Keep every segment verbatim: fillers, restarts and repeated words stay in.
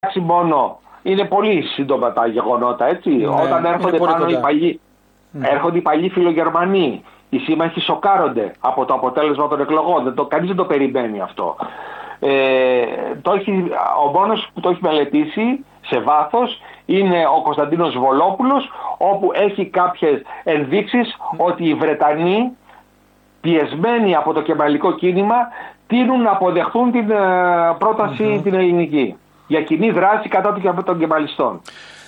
μόνο. Είναι πολύ σύντομα τα γεγονότα, έτσι. Ναι, όταν έρχονται πάνω οι παλιοί, mm. έρχονται οι παλιοί φιλογερμανοί, οι σύμμαχοι σοκάρονται από το αποτέλεσμα των εκλογών. Δεν το, κανείς δεν το περιμένει αυτό. Ε, το έχει, ο μόνος που το έχει μελετήσει σε βάθος είναι ο Κωνσταντίνος Βολόπουλος, όπου έχει κάποιες ενδείξεις mm. ότι οι Βρετανοί, πιεσμένοι από το κεμαλικό κίνημα, τείνουν να αποδεχθούν την uh, πρόταση mm-hmm. την ελληνική για κοινή δράση κατά των κεμαλιστών.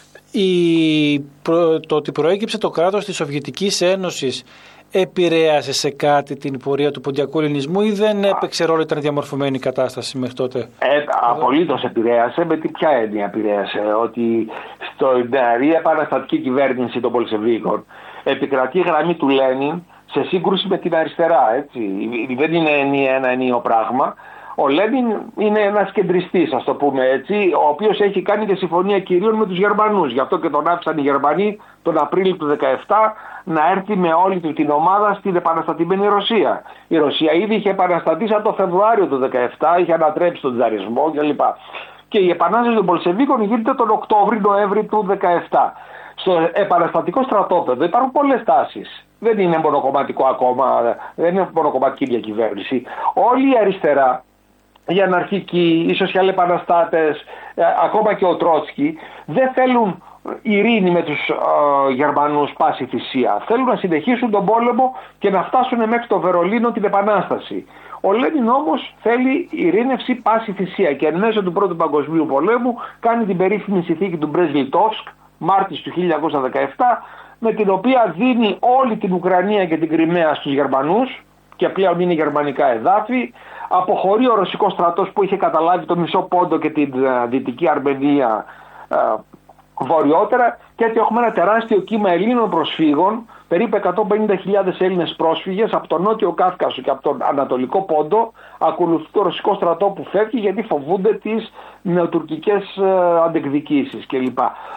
Η, προ, το ότι προέκυψε το κράτος της Σοβιετικής Ένωσης επηρέασε σε κάτι την πορεία του ποντιακού ελληνισμού ή δεν έπαιξε ρόλο, ήταν διαμορφωμένη η κατάσταση μέχρι τότε? Ε, απολύτως επηρέασε. Με τι ποια έννοια επηρέασε? Ότι στην νεαρή επαναστατική κυβέρνηση των Πολσεβίκων επικρατεί η γραμμή του Λένιν σε σύγκρουση με την αριστερά, έτσι. Δεν είναι ένα ενίο πράγμα. Ο Λένιν είναι ένας κεντριστής, ας το πούμε έτσι, ο οποίος έχει κάνει και συμφωνία κυρίων με τους Γερμανούς. Γι' αυτό και τον άφησαν οι Γερμανοί τον Απρίλιο του δεκαεπτά να έρθει με όλη του την ομάδα στην επαναστατημένη Ρωσία. Η Ρωσία ήδη είχε επαναστατήσει από το Φεβρουάριο του δεκαεπτά, είχε ανατρέψει τον τζαρισμό κλπ. Και η επανάσταση των Πολσεβίκων γίνεται τον Οκτώβρη-Νοέμβρη του δεκαεπτά. Στο επαναστατικό στρατόπεδο υπάρχουν πολλές τάσεις. Δεν είναι μονοκομματικό ακόμα, δεν είναι μονοκομματική διακυβέρνηση. Όλη η αριστερά, οι αναρχικοί, οι σοσιαλεπαναστάτες, ακόμα και ο Τρότσκι, δεν θέλουν ειρήνη με τους ε, Γερμανούς πάση θυσία. Θέλουν να συνεχίσουν τον πόλεμο και να φτάσουν μέχρι το Βερολίνο την Επανάσταση. Ο Λένιν όμως θέλει ειρήνευση πάση θυσία και εν μέσω του Πρώτου Παγκοσμίου Πολέμου κάνει την περίφημη συνθήκη του Μπρέσλιτοφσκ, Μάρτης του χίλια εννιακόσια δεκαεπτά, με την οποία δίνει όλη την Ουκρανία και την Κριμαία στους Γερμανούς και πλέον είναι γερμανικά εδάφη. Αποχωρεί ο ρωσικός στρατός που είχε καταλάβει το μισό πόντο και την uh, Δυτική Αρμενία uh, βορειότερα, και έτσι έχουμε ένα τεράστιο κύμα Ελλήνων προσφύγων, περίπου εκατόν πενήντα χιλιάδες Έλληνες πρόσφυγες από τον Νότιο Κάφκασο και από τον Ανατολικό Πόντο. Ακολουθεί το ρωσικό στρατό που φεύγει γιατί φοβούνται τις νεοτουρκικές uh, αντεκδικήσεις κλπ.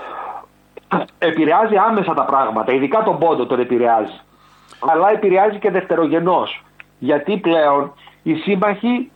Επηρεάζει άμεσα τα πράγματα, ειδικά τον Πόντο τον επηρεάζει. Αλλά επηρεάζει και δευτερογενώς, γιατί πλέον οι σύμμαχοι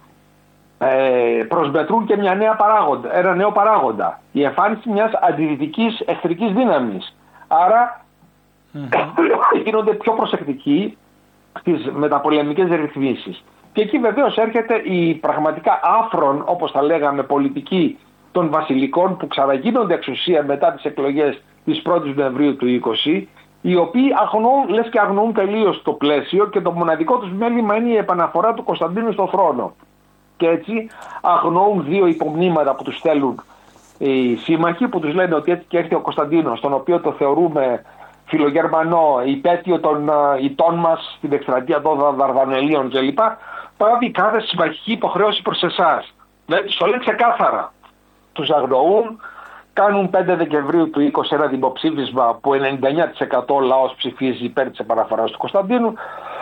ε, προσμετρούν και μια νέα παράγοντα, ένα νέο παράγοντα, η εμφάνιση μιας αντιδυτικής εχθρικής δύναμης. Άρα mm-hmm. γίνονται πιο προσεκτικοί στις μεταπολεμικές ρυθμίσεις. Και εκεί βεβαίως έρχεται η πραγματικά άφρον, όπως θα λέγαμε, πολιτική των βασιλικών που ξαναγίνονται εξουσία μετά τις εκλογές της πρώτης Νοεμβρίου του είκοσι, οι οποίοι αγνοούν, λες και αγνοούν τελείως το πλαίσιο και το μοναδικό τους μέλημα είναι η επαναφορά του Κωνσταντίνου στον θρόνο. Και έτσι αγνοούν δύο υπομνήματα που τους στέλνουν οι σύμμαχοι, που τους λένε ότι έτσι και έρθει ο Κωνσταντίνος, τον οποίο το θεωρούμε φιλογερμανό, υπέτειο των ητών μας στην εκστρατεία των Δαρδανελίων κλπ. Πάβει κάθε συμμαχική υποχρέωση προς εσάς. Δηλαδή τους το λένε ξεκάθαρα. Τους αγνοούν. Κάνουν πέντε Δεκεμβρίου του είκοσι ένα δημοψήφισμα που ενενήντα εννέα τοις εκατό λαός ψηφίζει υπέρ της επαναφοράς του Κωνσταντίνου.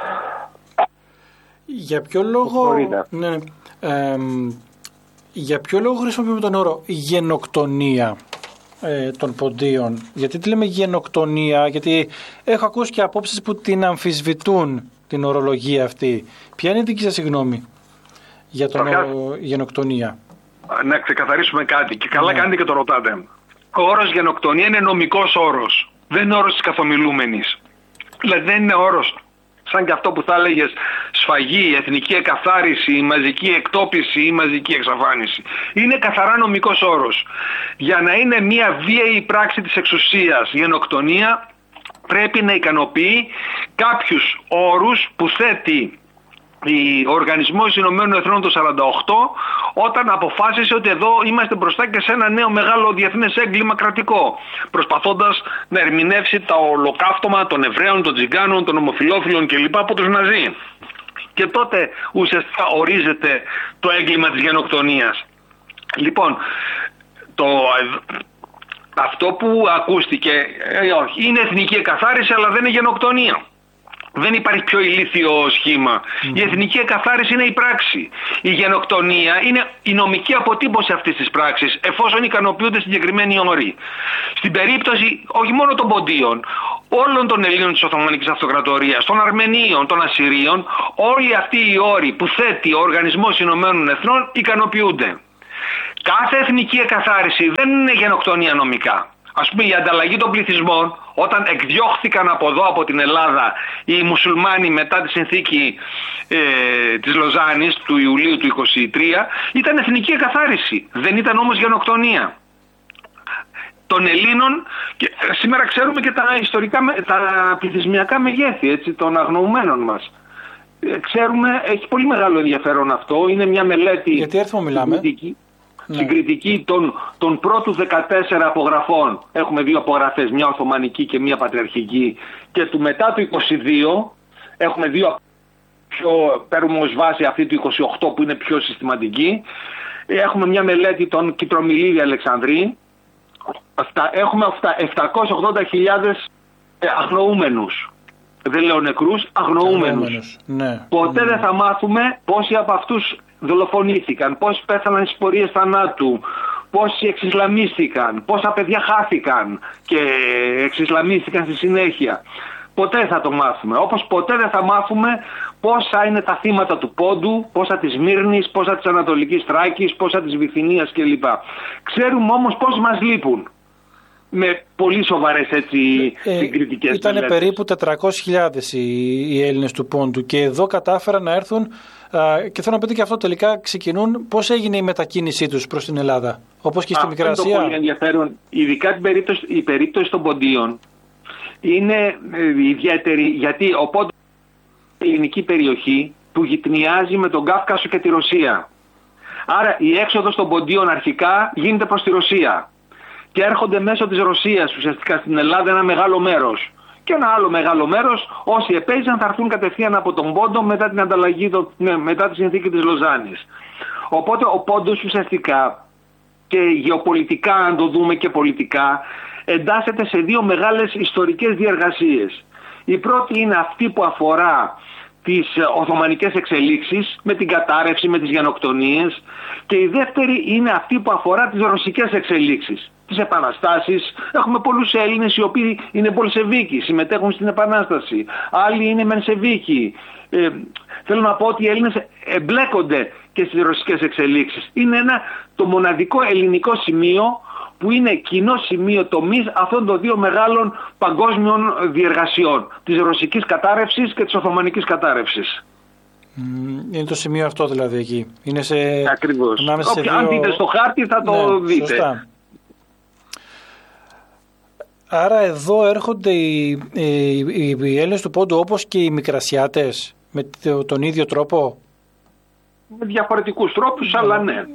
Για ποιο λόγο, ναι, ε, για ποιο λόγο χρησιμοποιούμε τον όρο γενοκτονία ε, των ποντίων? Γιατί τη λέμε γενοκτονία? Γιατί έχω ακούσει και απόψεις που την αμφισβητούν την ορολογία αυτή. Ποια είναι η δική σας γνώμη για τον όρο γενοκτονία? Να ξεκαθαρίσουμε κάτι και καλά ναι. κάνετε και το ρωτάτε. Ο όρος γενοκτονία είναι νομικός όρος. Δεν είναι όρος της καθομιλούμενης. Δηλαδή δεν είναι όρος σαν και αυτό που θα έλεγες σφαγή, εθνική εκαθάριση, μαζική εκτόπιση ή μαζική εξαφάνιση. Είναι καθαρά νομικός όρος. Για να είναι μια βίαιη πράξη της εξουσίας γενοκτονία πρέπει να ικανοποιεί κάποιους όρους που θέτει ο Οργανισμός Ηνωμένων Εθνών το σαράντα οκτώ, όταν αποφάσισε ότι εδώ είμαστε μπροστά και σε ένα νέο μεγάλο διεθνές έγκλημα κρατικό, προσπαθώντας να ερμηνεύσει τα ολοκαύτωμα των Εβραίων, των Τζιγκάνων, των ομοφυλόφιλων κλπ. Από τους Ναζί. Και τότε ουσιαστικά ορίζεται το έγκλημα της γενοκτονίας. Λοιπόν, το, αυτό που ακούστηκε ε, όχι, είναι εθνική εκαθάριση, αλλά δεν είναι γενοκτονία. Δεν υπάρχει πιο ηλίθιο σχήμα. Mm-hmm. Η εθνική εκαθάριση είναι η πράξη. Η γενοκτονία είναι η νομική αποτύπωση αυτής της πράξης, εφόσον ικανοποιούνται συγκεκριμένοι όροι. Στην περίπτωση όχι μόνο των ποντίων, όλων των Ελλήνων της Οθωμανικής Αυτοκρατορίας, των Αρμενίων, των Ασσυρίων, όλοι αυτοί οι όροι που θέτει ο Οργανισμός Ηνωμένων Εθνών ικανοποιούνται. Κάθε εθνική εκαθάριση δεν είναι γενοκτονία νομικά. Ας πούμε, η ανταλλαγή των πληθυσμών, όταν εκδιώχθηκαν από εδώ, από την Ελλάδα, οι μουσουλμάνοι μετά τη συνθήκη ε, της Λοζάνης του Ιουλίου του είκοσι τρία, ήταν εθνική εκαθάριση. Δεν ήταν όμως γενοκτονία των Ελλήνων. Και σήμερα ξέρουμε και τα ιστορικά, τα πληθυσμιακά μεγέθη, έτσι, των αγνοουμένων μας. Ε, ξέρουμε, έχει πολύ μεγάλο ενδιαφέρον αυτό. Είναι μια μελέτη. Γιατί έρθουμε μιλάμε. Συγκριτική, ναι. συγκριτική των, των πρώτων δεκατέσσερα απογραφών. Έχουμε δύο απογραφές, μια Οθωμανική και μια Πατριαρχική. Και του μετά του είκοσι δύο έχουμε δύο πιο, παίρνουμε ως βάση αυτή του είκοσι οκτώ που είναι πιο συστηματική. Έχουμε μια μελέτη των Κιτρομιλίδη Αλεξανδρή. Έχουμε επτακόσιες ογδόντα χιλιάδες αγνοούμενους. Δεν λέω νεκρούς, αγνοούμενους. Ναι. Ποτέ δεν θα μάθουμε πόσοι από αυτούς δολοφονήθηκαν, πόσοι πέθαναν στις πορείες θανάτου, πόσοι εξισλαμίστηκαν, πόσα παιδιά χάθηκαν και εξισλαμίστηκαν στη συνέχεια. Ποτέ θα το μάθουμε. Όπως ποτέ δεν θα μάθουμε πόσα είναι τα θύματα του Πόντου, πόσα της Μύρνης, πόσα της Ανατολικής Θράκης, πόσα της Βυθινίας κλπ. Ξέρουμε όμως πώς μας λείπουν. Με πολύ σοβαρές έτσι ε, συγκριτικές. Ήταν περίπου τετρακόσιες χιλιάδες οι, οι Έλληνες του Πόντου και εδώ κατάφεραν να έρθουν α, και θέλω να πείτε και αυτό τελικά ξεκινούν. Πώς έγινε η μετακίνησή τους προς την Ελλάδα, όπως και στη Α, Μικρά Ασία. Αυτό είναι πολύ ενδιαφέρον. Ειδικά την περίπτωση, η περίπτωση των Ποντίων είναι ε, ιδιαίτερη, γιατί ο Πόντος είναι η ελληνική περιοχή που γυτνιάζει με τον Κάφκασο και τη Ρωσία. Άρα η έξοδος των Ποντίων αρχικά γίνεται προς τη Ρωσία. Και έρχονται μέσω της Ρωσίας ουσιαστικά στην Ελλάδα ένα μεγάλο μέρος. Και ένα άλλο μεγάλο μέρος, όσοι επέζησαν θα έρθουν κατευθείαν από τον Πόντο μετά την ανταλλαγή, ναι, μετά τη συνθήκη της Λοζάνης. Οπότε ο Πόντος ουσιαστικά και γεωπολιτικά, αν το δούμε και πολιτικά, εντάσσεται σε δύο μεγάλες ιστορικές διεργασίες. Η πρώτη είναι αυτή που αφορά τις Οθωμανικές εξελίξεις με την κατάρρευση, με τις γενοκτονίες, και η δεύτερη είναι αυτή που αφορά τις ρωσικές εξελίξεις, τις επαναστάσεις. Έχουμε πολλούς Έλληνες οι οποίοι είναι Μπολσεβίκοι, συμμετέχουν στην Επανάσταση, άλλοι είναι Μενσεβίκοι. Ε, θέλω να πω ότι οι Έλληνες εμπλέκονται και στις ρωσικές εξελίξεις. Είναι ένα, το μοναδικό ελληνικό σημείο που είναι κοινό σημείο τομής αυτών των δύο μεγάλων παγκόσμιων διεργασιών, της ρωσικής κατάρρευσης και της Οθωμανικής κατάρρευσης. Είναι το σημείο αυτό δηλαδή εκεί. Είναι σε... Ακριβώς. Σε δύο... Αν δείτε στο χάρτη θα το ναι, δείτε. Σωστά. Άρα εδώ έρχονται οι, οι, οι, οι Έλληνες του Πόντου όπως και οι Μικρασιάτες με το, τον ίδιο τρόπο. Με διαφορετικούς τρόπους, ναι. Αλλά ναι.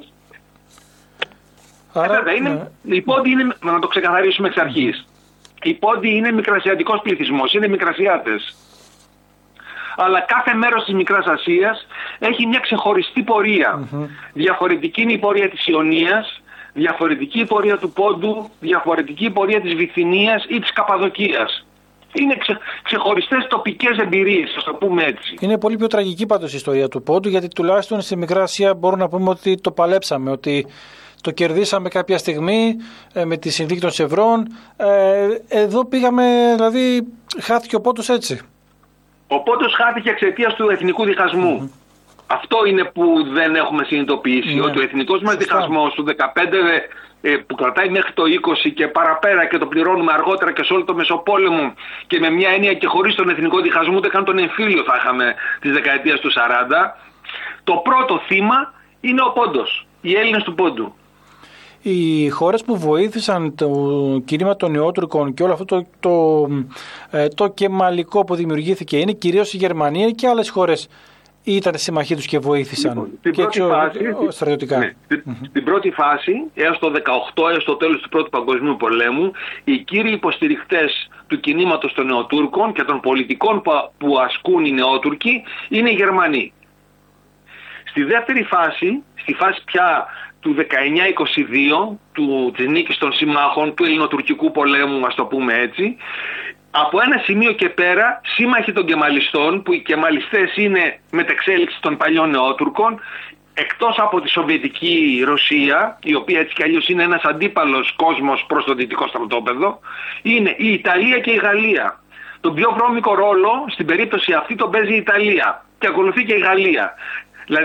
Άρα, ε, είναι, ναι. Οι Πόντοι είναι, να το ξεκαθαρίσουμε εξ αρχής, οι Πόντοι είναι μικρασιατικός πληθυσμός, είναι Μικρασιάτες. Αλλά κάθε μέρος της Μικράς Ασίας έχει μια ξεχωριστή πορεία. Mm-hmm. Διαφορετική είναι η πορεία της Ιωνίας, διαφορετική η πορεία του Πόντου, διαφορετική η πορεία της Βυθινίας ή της Καπαδοκίας. Είναι ξε, ξεχωριστές τοπικές εμπειρίες, ας το πούμε έτσι. Είναι πολύ πιο τραγική πάντως η ιστορία του Πόντου, γιατί τουλάχιστον στη Μικρά Ασία μπορούμε να πούμε ότι το παλέψαμε, ότι το κερδίσαμε κάποια στιγμή ε, με τη συνθήκη των Σευρών. Ε, εδώ πήγαμε, δηλαδή χάθηκε ο Πόντος έτσι. Ο Πόντος χάθηκε εξαιτίας του εθνικού διχασμού. Mm-hmm. Αυτό είναι που δεν έχουμε συνειδητοποιήσει, yeah. Ότι ο εθνικός μας διχασμός του δεκαπέντε ε, που κρατάει μέχρι το είκοσι και παραπέρα και το πληρώνουμε αργότερα και σε όλο το Μεσοπόλεμο και με μια έννοια και χωρίς τον εθνικό διχασμό ούτε καν τον εμφύλιο θα είχαμε της δεκαετίας του σαράντα. Το πρώτο θύμα είναι ο Πόντος, οι Έλληνες του Πόντου. Οι χώρες που βοήθησαν το κίνημα των Νεότουρκων και όλο αυτό το, το, το, το κεμαλικό που δημιουργήθηκε είναι κυρίως η Γερμανία και άλλες χώρες ήταν συμμαχοί τους και βοήθησαν λοιπόν, την και πρώτη εξω, φάση, στρατιωτικά. Ναι, mm-hmm. Την πρώτη φάση έως το δεκαοκτώ, έως το τέλος του Πρώτου Παγκοσμίου Πολέμου, οι κύριοι υποστηριχτές του κινήματος των Νεοτούρκων και των πολιτικών που ασκούν οι Νεότουρκοι είναι οι Γερμανοί. Στη δεύτερη φάση, στη φάση πια του δεκαεννιά είκοσι δύο, του, της νίκης των συμμάχων, του ελληνοτουρκικού πολέμου, ας το πούμε έτσι, από ένα σημείο και πέρα, σύμμαχοι των Κεμαλιστών, που οι Κεμαλιστές είναι μετεξέλιξη των παλιών Νεότουρκων, εκτός από τη Σοβιετική Ρωσία, η οποία έτσι κι αλλιώς είναι ένας αντίπαλος κόσμος προς το δυτικό στρατόπεδο, είναι η Ιταλία και η Γαλλία. Τον πιο βρώμικο ρόλο στην περίπτωση αυτή τον παίζει η Ιταλία και ακολουθεί και η Γαλλία. Δηλαδή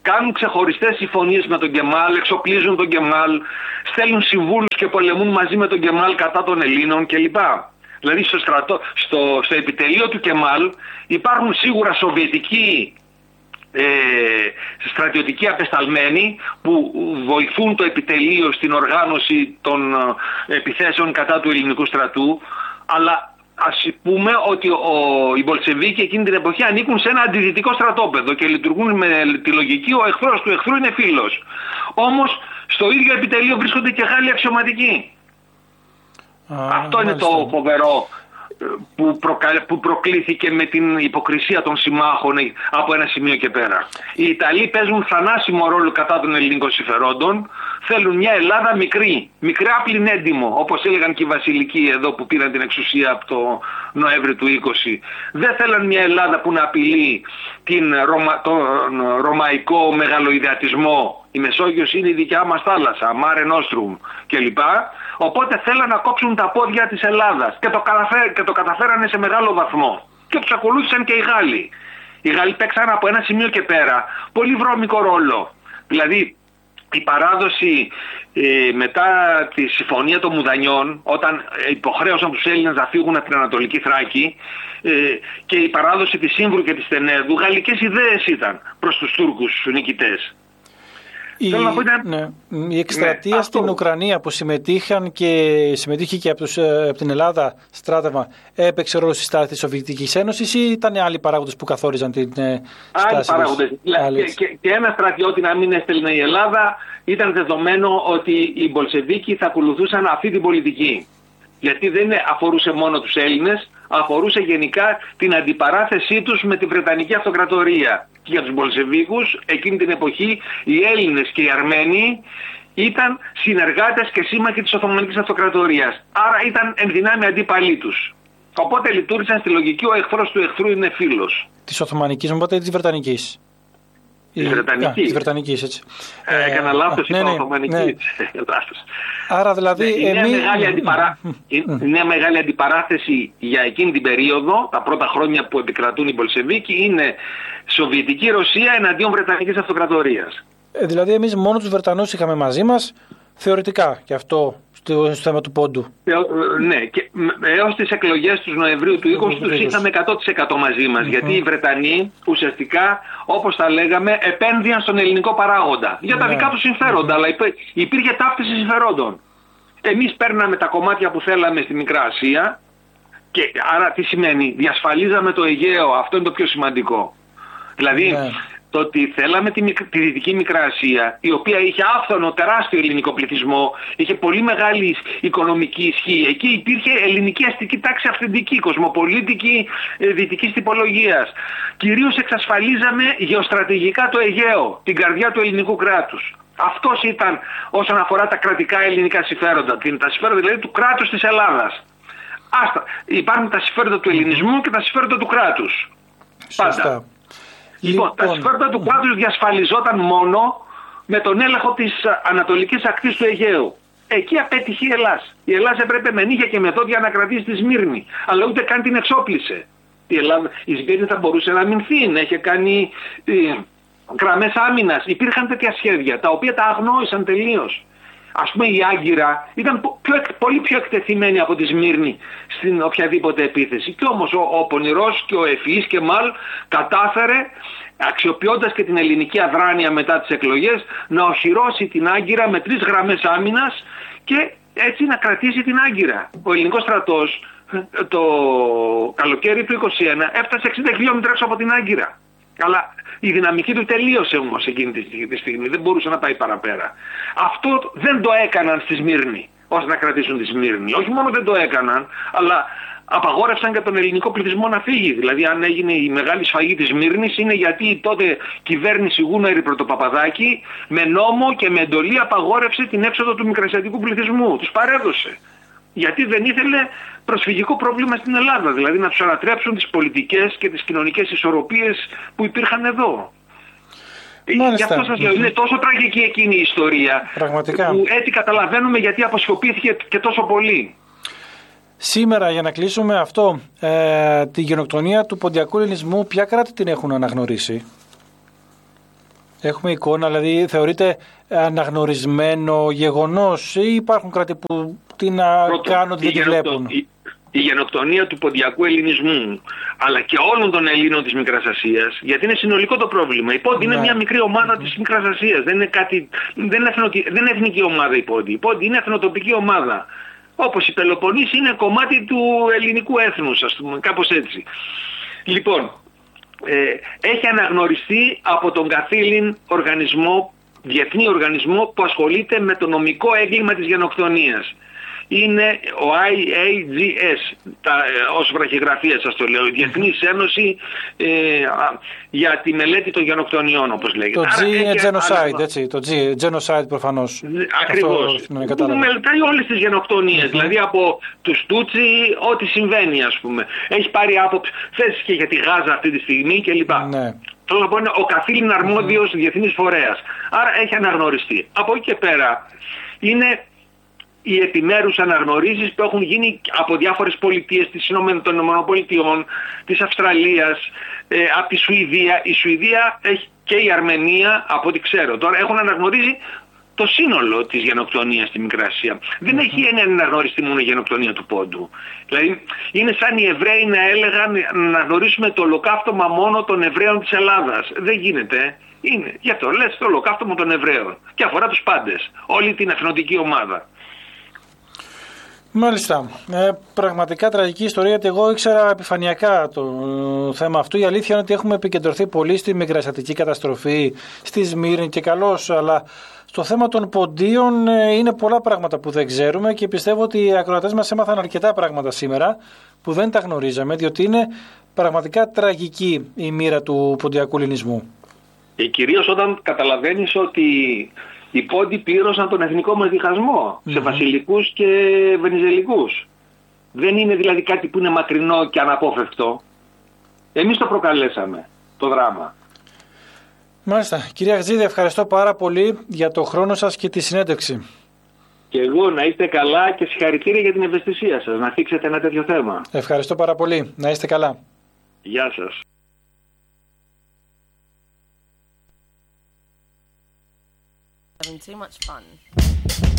κάνουν ξεχωριστές συμφωνίες με τον Κεμάλ, εξοπλίζουν τον Κεμάλ, στέλνουν συμβούλους και πολεμούν μαζί με τον Κεμάλ κατά των Ελλήνων κλπ. Δηλαδή στο, στρατό, στο, στο επιτελείο του Κεμάλ υπάρχουν σίγουρα σοβιετικοί ε, στρατιωτικοί απεσταλμένοι που βοηθούν το επιτελείο στην οργάνωση των ε, επιθέσεων κατά του ελληνικού στρατού, αλλά ας πούμε ότι ο, οι Μπολσεβίκοι εκείνη την εποχή ανήκουν σε ένα αντιδυτικό στρατόπεδο και λειτουργούν με τη λογική ο εχθρός του εχθρού είναι φίλος. Όμως στο ίδιο επιτελείο βρίσκονται και Γάλλοι αξιωματικοί. Α, Αυτό μάλιστα. είναι το φοβερό που, προκα... που προκλήθηκε με την υποκρισία των συμμάχων από ένα σημείο και πέρα. Οι Ιταλοί παίζουν θανάσιμο ρόλο κατά των ελληνικών συμφερόντων. Θέλουν μια Ελλάδα μικρή, μικρά πλην έντιμο, όπως έλεγαν και οι βασιλικοί εδώ που πήραν την εξουσία από το Νοέμβρη του είκοσι. Δεν θέλαν μια Ελλάδα που να απειλεί την Ρωμα... τον ρωμαϊκό μεγαλοειδεατισμό. Η Μεσόγειος είναι η δικιά μας θάλασσα, Mare Nostrum κλπ. Οπότε θέλαν να κόψουν τα πόδια της Ελλάδας και το, καταφέρ... και το καταφέρανε σε μεγάλο βαθμό. Και τους ακολούθησαν και οι Γάλλοι. Οι Γάλλοι παίξαν από ένα σημείο και πέρα πολύ βρώμικο ρόλο. Δηλαδή η παράδοση ε, μετά τη συμφωνία των Μουδανιών, όταν υποχρέωσαν τους Έλληνες να φύγουν από την Ανατολική Θράκη, ε, και η παράδοση της Σύμβρου και της Τενέδου, γαλλικές ιδέες ήταν προς τους Τούρκους νικητές. Η, ναι, η εκστρατεία ναι, στην αυτό. Ουκρανία που συμμετείχαν και συμμετείχε και από, τους, από την Ελλάδα στράτευμα, έπαιξε ρόλο στη στάση της Σοβιετικής Ένωσης ή ήταν άλλοι παράγοντες που καθόριζαν την στάση? Άλλοι παράγοντες. Και, και, και ένα στρατιώτη να μην έστελνε η Ελλάδα, ήταν δεδομένο ότι οι Μπολσεβίκοι θα ακολουθούσαν αυτή την πολιτική. Γιατί δεν αφορούσε μόνο τους Έλληνες, αφορούσε γενικά την αντιπαράθεσή τους με τη Βρετανική Αυτοκρατορία. Και για τους Μπολσεβίκους εκείνη την εποχή οι Έλληνες και οι Αρμένοι ήταν συνεργάτες και σύμμαχοι της Οθωμανικής Αυτοκρατορίας. Άρα ήταν εν δυνάμει αντίπαλοι τους. Οπότε λειτουργήσαν στη λογική ο εχθρός του εχθρού είναι φίλος. Της Οθωμανικής, μου είπατε, ή της Βρετανικής? Της Βρετανικής. Της Βρετανικής, έτσι. Ε, έκανα λάθος, είπα Οθωμανικής. Ναι, ναι. Άρα δηλαδή... Ναι, είναι, εμείς... μεγάλη αντιπαρά... είναι μια μεγάλη αντιπαράθεση για εκείνη την περίοδο, τα πρώτα χρόνια που επικρατούν οι Μπολσεβίκοι, είναι Σοβιετική Ρωσία εναντίον Βρετανικής Αυτοκρατορίας. Ε, δηλαδή εμείς μόνο τους Βρετανούς είχαμε μαζί μας, θεωρητικά, και αυτό στο θέμα του πόντου. Ε, ναι, και έως τις εκλογές του Νοεμβρίου του είκοσι τους είχαμε εκατό τοις εκατό μαζί μας, mm-hmm. γιατί οι Βρετανοί ουσιαστικά, όπως τα λέγαμε, επένδυαν στον ελληνικό παράγοντα για τα yeah. δικά τους συμφέροντα, mm-hmm. αλλά υπή, υπήρχε ταύτιση συμφερόντων. Εμείς παίρναμε τα κομμάτια που θέλαμε στη Μικρά Ασία και άρα τι σημαίνει, διασφαλίζαμε το Αιγαίο, αυτό είναι το πιο σημαντικό. Δηλαδή yeah. το ότι θέλαμε τη, τη Δυτική Μικρά Ασία, η οποία είχε άφθονο τεράστιο ελληνικό πληθυσμό, είχε πολύ μεγάλη οικονομική ισχύ. Εκεί υπήρχε ελληνική αστική τάξη αυθεντική, κοσμοπολίτικη ε, δυτικής τυπολογίας. Κυρίως εξασφαλίζαμε γεωστρατηγικά το Αιγαίο, την καρδιά του ελληνικού κράτους. Αυτός ήταν όσον αφορά τα κρατικά ελληνικά συμφέροντα, τα συμφέροντα δηλαδή του κράτους της Ελλάδας. Άστα, υπάρχουν τα συμφέροντα του ελληνισμού και τα συμφέροντα του κράτους. Σωστά. Πάντα. Λοιπόν, λοιπόν, τα συμφέροντα του κράτους διασφαλιζόταν μόνο με τον έλεγχο της ανατολικής ακτής του Αιγαίου. Εκεί απέτυχε η Ελλάς. Η Ελλάς έπρεπε με νύχια και με δόντια να κρατήσει τη Σμύρνη, αλλά ούτε καν την εξόπλισε. Η, Ελλάδα, η Σμύρνη θα μπορούσε να αμυνθεί, να είχε κάνει ε, γραμμές άμυνας. Υπήρχαν τέτοια σχέδια, τα οποία τα αγνόησαν τελείως. Ας πούμε η Άγκυρα ήταν πιο, πολύ πιο εκτεθειμένη από τη Σμύρνη στην οποιαδήποτε επίθεση. Και όμως ο, ο Πονηρός και ο Ευφυής Κεμάλ κατάφερε, αξιοποιώντας και την ελληνική αδράνεια μετά τις εκλογές, να οχυρώσει την Άγκυρα με τρεις γραμμές άμυνας και έτσι να κρατήσει την Άγκυρα. Ο ελληνικός στρατός το καλοκαίρι του είκοσι ένα έφτασε εξήντα χιλιόμετρα έξω από την Άγκυρα. Αλλά η δυναμική του τελείωσε όμως εκείνη τη στιγμή, δεν μπορούσε να πάει παραπέρα. Αυτό δεν το έκαναν στη Σμύρνη, ώστε να κρατήσουν τη Σμύρνη. Όχι μόνο δεν το έκαναν, αλλά απαγόρευσαν και τον ελληνικό πληθυσμό να φύγει. Δηλαδή αν έγινε η μεγάλη σφαγή της Σμύρνης είναι γιατί η τότε κυβέρνηση Γούναρη Πρωτοπαπαδάκη με νόμο και με εντολή απαγόρευσε την έξοδο του μικρασιατικού πληθυσμού. Τους παρέδωσε. Γιατί δεν ήθελε προσφυγικό πρόβλημα στην Ελλάδα, δηλαδή να τους ανατρέψουν τις πολιτικές και τις κοινωνικές ισορροπίες που υπήρχαν εδώ. Μάλιστα. Γι' αυτό σας λέω, είναι τόσο τραγική εκείνη η ιστορία. Πραγματικά. Που έτσι καταλαβαίνουμε γιατί αποσιωπήθηκε και τόσο πολύ. Σήμερα, για να κλείσουμε αυτό, ε, τη γενοκτονία του ποντιακού ελληνισμού, ποια κράτη την έχουν αναγνωρίσει? Έχουμε εικόνα, δηλαδή θεωρείται αναγνωρισμένο γεγονός ή υπάρχουν κράτη που τι να Πρώτον, κάνουν ότι δεν τη βλέπουν? Η, η γενοκτονία του ποντιακού ελληνισμού, αλλά και όλων των Ελλήνων της Μικράς Ασίας, γιατί είναι συνολικό το πρόβλημα. Η Πόντι ναι. είναι μια μικρή ομάδα mm-hmm. της Μικράς Ασίας. Δεν είναι, κάτι, δεν είναι, εθνοτική, δεν είναι εθνική ομάδα η Πόντι. Η Πόντι είναι εθνοτοπική ομάδα. Όπως η Πελοποννήσι είναι κομμάτι του ελληνικού έθνους, ας πούμε, κάπως έτσι. Λοιπόν, ε, έχει αναγνωριστεί από τον καθήλυν οργανισμό, διεθνή οργανισμό που ασχολείται με το νομικό έγκλημα της γενοκτονίας. Είναι ο άι έι τζι ες, τα, ως βραχυγραφία σας το λέω, η Διεθνής Ένωση ε, για τη μελέτη των γενοκτονιών, όπως λέγεται. Το G είναι genocide, έτσι, το G, genocide προφανώς. Ακριβώς, αυτό, που μελετάει όλες τις γενοκτονίες, mm-hmm. δηλαδή από τους Τούτσι, ό,τι συμβαίνει ας πούμε. Έχει πάρει άποψη, θέσεις και για τη Γάζα αυτή τη στιγμή κλπ. Ναι. Θέλω να πω είναι ο καθήλυν αρμόδιος mm-hmm. διεθνής φορέας. Άρα έχει αναγνωριστεί. Από εκεί και πέρα είναι οι επιμέρους αναγνωρίσεις που έχουν γίνει από διάφορες πολιτείες των ΗΠΑ, της Αυστραλίας, ε, από τη Σουηδία. Η Σουηδία έχει και η Αρμενία, από ό,τι ξέρω τώρα, έχουν αναγνωρίσει το σύνολο της γενοκτονίας στη Μικρά Ασία. Mm-hmm. Δεν έχει έννοια να αναγνωριστεί μόνο η γενοκτονία του Πόντου. Δηλαδή είναι σαν οι Εβραίοι να έλεγαν να αναγνωρίσουμε το ολοκαύτωμα μόνο των Εβραίων της Ελλάδας. Δεν γίνεται. Είναι. Γι' αυτό λες το ολοκαύτωμα των Εβραίων. Και αφορά τους πάντες. Όλη την εθνοτική ομάδα. Μάλιστα. Ε, πραγματικά τραγική ιστορία, γιατί εγώ ήξερα επιφανειακά το θέμα αυτού. Η αλήθεια είναι ότι έχουμε επικεντρωθεί πολύ στη μικρασιατική καταστροφή, στη Σμύρνη και καλώς, αλλά στο θέμα των ποντίων ε, είναι πολλά πράγματα που δεν ξέρουμε και πιστεύω ότι οι ακροατές μας έμαθαν αρκετά πράγματα σήμερα που δεν τα γνωρίζαμε, διότι είναι πραγματικά τραγική η μοίρα του ποντιακού ελληνισμού. Και κυρίως όταν καταλαβαίνεις ότι οι Πόντοι πλήρωσαν τον εθνικό μας διχασμό mm-hmm. σε βασιλικούς και βενιζελικούς. Δεν είναι δηλαδή κάτι που είναι μακρινό και αναπόφευκτο. Εμείς το προκαλέσαμε, το δράμα. Μάλιστα. Κυρία Γζίδη, ευχαριστώ πάρα πολύ για το χρόνο σας και τη συνέντευξη. Και εγώ να είστε καλά και συγχαρητήρια για την ευαισθησία σας, να θίξετε ένα τέτοιο θέμα. Ευχαριστώ πάρα πολύ. Να είστε καλά. Γεια σας. Having too much fun.